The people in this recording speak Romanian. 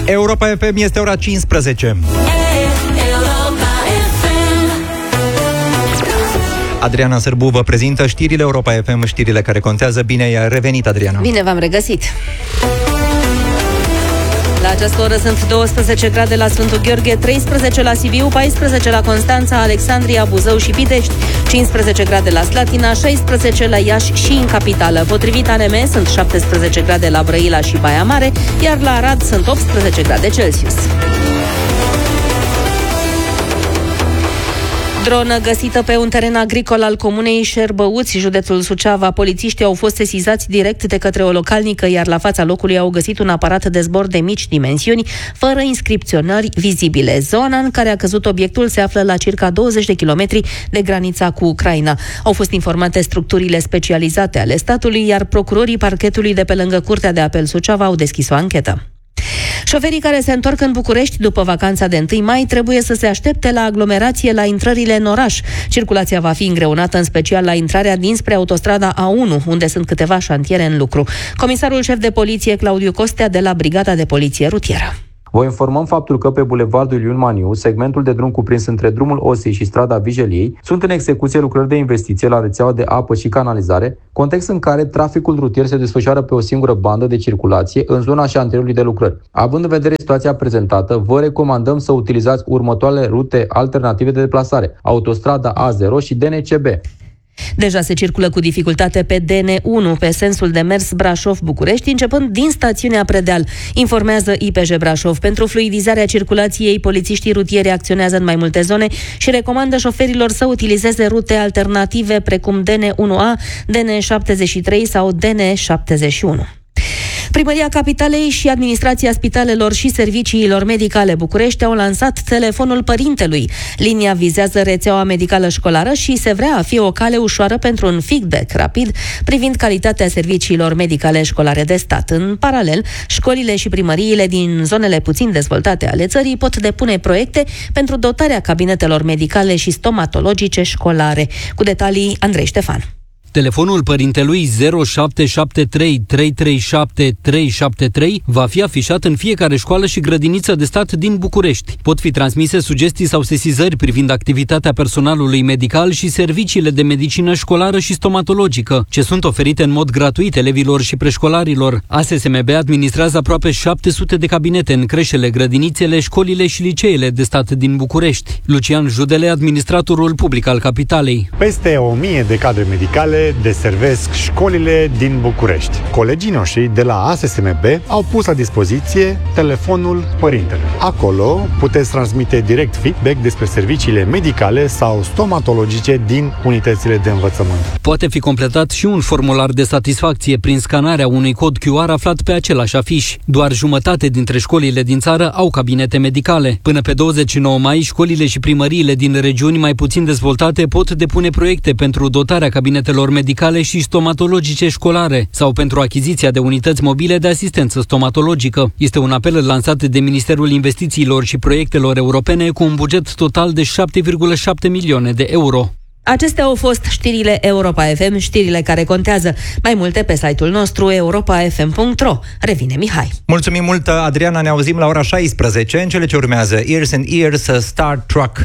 Europa FM, este ora 15. Adriana Sârbu vă prezintă știrile Europa FM, știrile care contează. Bine i-a revenit, Adriana. Bine v-am regăsit. La această oră sunt 12 grade la Sfântul Gheorghe, 13 la Sibiu, 14 la Constanța, Alexandria, Buzău și Pitești, 15 grade la Slatina, 16 la Iași și în capitală. Potrivit ANM, sunt 17 grade la Brăila și Baia Mare, iar la Arad sunt 18 grade Celsius. Dronă găsită pe un teren agricol al comunei Șerbăuți, județul Suceava. Polițiștii au fost sesizați direct de către o localnică, iar la fața locului au găsit un aparat de zbor de mici dimensiuni, fără inscripționări vizibile. Zona în care a căzut obiectul se află la circa 20 de kilometri de granița cu Ucraina. Au fost informate structurile specializate ale statului, iar procurorii parchetului de pe lângă Curtea de Apel Suceava au deschis o anchetă. Șoferii care se întorc în București după vacanța de 1 mai trebuie să se aștepte la aglomerație la intrările în oraș. Circulația va fi îngreunată în special la intrarea dinspre autostrada A1, unde sunt câteva șantiere în lucru. Comisarul șef de poliție Claudiu Costea de la Brigada de Poliție Rutieră. Vă informăm faptul că pe bulevardul Iulian Maniu, segmentul de drum cuprins între drumul Osei și strada Vijeliei, sunt în execuție lucrări de investiție la rețeaua de apă și canalizare, context în care traficul rutier se desfășoară pe o singură bandă de circulație în zona șantierului de lucrări. Având în vedere situația prezentată, vă recomandăm să utilizați următoarele rute alternative de deplasare: autostrada A0 și DNCB. Deja se circulă cu dificultate pe DN1 pe sensul de mers Brașov-București, începând din stațiunea Predeal, informează IPJ Brașov. Pentru fluidizarea circulației, polițiștii rutieri acționează în mai multe zone și recomandă șoferilor să utilizeze rute alternative precum DN1A, DN73 sau DN71. Primăria Capitalei și Administrația Spitalelor și Serviciilor Medicale București au lansat telefonul părintelui. Linia vizează rețeaua medicală școlară și se vrea a fi o cale ușoară pentru un feedback rapid privind calitatea serviciilor medicale școlare de stat. În paralel, școlile și primăriile din zonele puțin dezvoltate ale țării pot depune proiecte pentru dotarea cabinetelor medicale și stomatologice școlare. Cu detalii, Andrei Ștefan. Telefonul părintelui 0773 337 373 va fi afișat în fiecare școală și grădiniță de stat din București. Pot fi transmise sugestii sau sesizări privind activitatea personalului medical și serviciile de medicină școlară și stomatologică, ce sunt oferite în mod gratuit elevilor și preșcolarilor. ASSMB administrează aproape 700 de cabinete în creșele, grădinițele, școlile și liceele de stat din București. Lucian Judele, administratorul public al Capitalei. Peste 1000 de cadre medicale deservesc școlile din București. Colegii noștri de la ASSMB au pus la dispoziție telefonul părintelui. Acolo puteți transmite direct feedback despre serviciile medicale sau stomatologice din unitățile de învățământ. Poate fi completat și un formular de satisfacție prin scanarea unui cod QR aflat pe același afiș. Doar jumătate dintre școlile din țară au cabinete medicale. Până pe 29 mai, școlile și primăriile din regiuni mai puțin dezvoltate pot depune proiecte pentru dotarea cabinetelor medicale și stomatologice școlare sau pentru achiziția de unități mobile de asistență stomatologică. Este un apel lansat de Ministerul Investițiilor și Proiectelor Europene cu un buget total de 7,7 milioane de euro. Acestea au fost știrile Europa FM, știrile care contează. Mai multe pe site-ul nostru europafm.ro. Revine Mihai. Mulțumim mult, Adriana, ne auzim la ora 16. În cele ce urmează, Ears and Ears, Star Trek